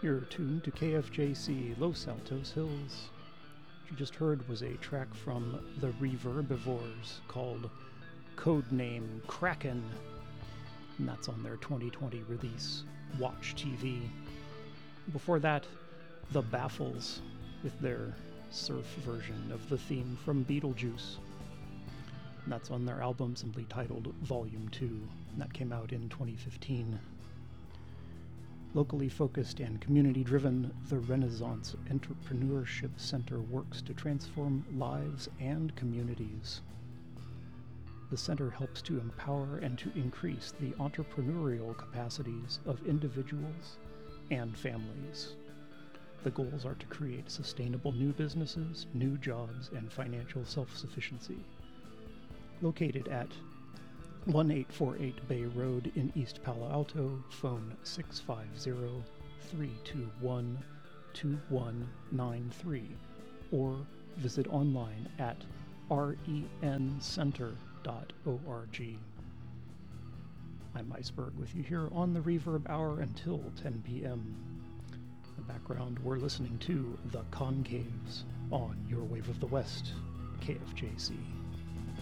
You're tuned to KFJC Los Altos Hills. What you just heard was a track from the Reverbivores called Codename Kraken, and that's on their 2020 release, Watch TV. Before that, The Baffles with their surf version of the theme from Beetlejuice. And that's on their album simply titled Volume 2, and that came out in 2015. Locally focused and community-driven, the Renaissance Entrepreneurship Center works to transform lives and communities. The center helps to empower and to increase the entrepreneurial capacities of individuals and families. The goals are to create sustainable new businesses, new jobs, and financial self-sufficiency. Located at 1848 Bay Road in East Palo Alto, phone 650-321-2193, or visit online at rencenter.org. I'm Iceberg with you here on the Reverb Hour until 10 p.m. In the background, we're listening to The Concaves on Your Wave of the West, KFJC.